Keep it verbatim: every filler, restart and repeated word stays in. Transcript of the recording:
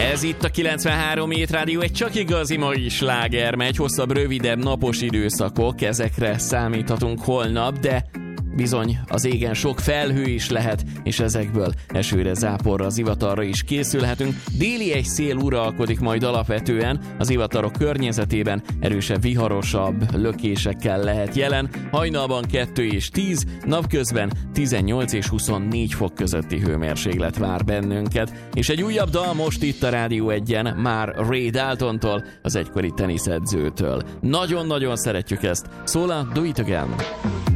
Ez itt a kilencvenhárom Hét Rádió, egy csak igazi mai sláger, megy hosszabb, rövidebb napos időszakok, ezekre számíthatunk holnap, de bizony az égen sok felhő is lehet, és ezekből esőre, záporra, zivatarra is készülhetünk. Déli egy szél uralkodik majd alapvetően, az zivatarok környezetében erősebb, viharosabb lökésekkel lehet jelen. Hajnalban kettő és tíz, napközben tizennyolc és huszonnégy fok közötti hőmérséklet vár bennünket. És egy újabb dal most itt a Rádió egyen, már Ray Daltontól, az egykori teniszedzőtől. Nagyon-nagyon szeretjük ezt. Szól a Do It Again.